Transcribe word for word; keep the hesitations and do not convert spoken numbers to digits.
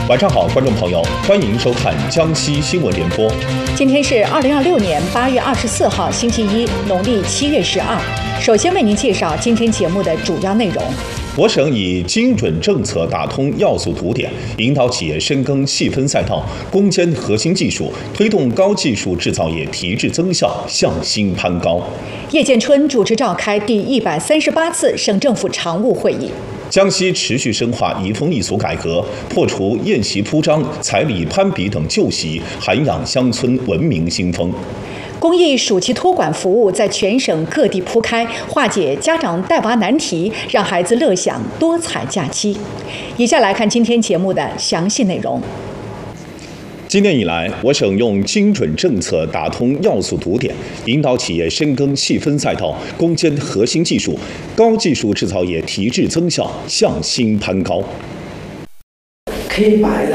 晚上好，观众朋友，欢迎收看江西新闻联播。 今天是二零二六年八月二十四号，星期一，农历七月十二。首先为您介绍今天节目的主要内容。 我省以精准政策打通要素堵点，引导企业深耕细分赛道、攻坚核心技术，推动高技术制造业提质增效，向新攀高。 叶建春主持召开第一百三十八次省政府常务会议。 江西持续深化移风易俗改革，破除宴席铺张、彩礼攀比等旧习，涵养乡村文明新风。 公益暑期托管服务在全省各地铺开，化解家长带娃难题，让孩子乐享多彩假期。以下来看今天节目的详细内容。 今年以来，我省用精准政策打通要素堵点，引导企业深耕细分赛道，攻坚核心技术，高技术制造业提质增效，向新攀高。 可以摆的